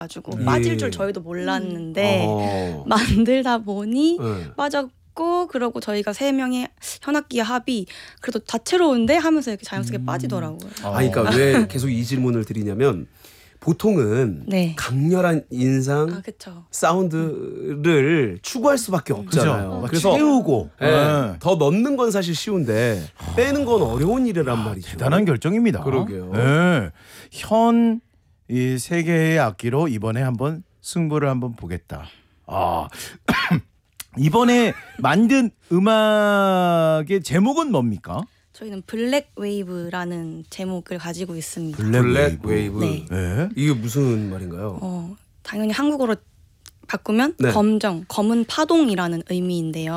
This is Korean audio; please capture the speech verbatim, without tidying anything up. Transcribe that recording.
가지고 예. 빠질 줄 저희도 몰랐는데 어. 만들다 보니 네. 빠졌고 그러고 저희가 세 명의 현악기 합이 그래도 다채로운데 하면서 이렇게 자연스럽게 음. 빠지더라고요. 아, 그러니까 왜 계속 이 질문을 드리냐면 보통은 네. 강렬한 인상, 아 그쵸. 사운드를 추구할 수밖에 없잖아요. 그죠? 그래서 채우고 예, 네. 더 넣는 건 사실 쉬운데 빼는 건 어려운 일이란 말이죠. 대단한 결정입니다. 그러게요. 네. 현 이 세 개의 악기로 이번에 한번 승부를 한번 보겠다. 아 이번에 만든 음악의 제목은 뭡니까? 저희는 블랙 웨이브라는 제목을 가지고 있습니다. 블랙 웨이브. 네. 네. 이게 무슨 말인가요? 어, 당연히 한국어로 바꾸면 네. 검정, 검은 파동이라는 의미인데요.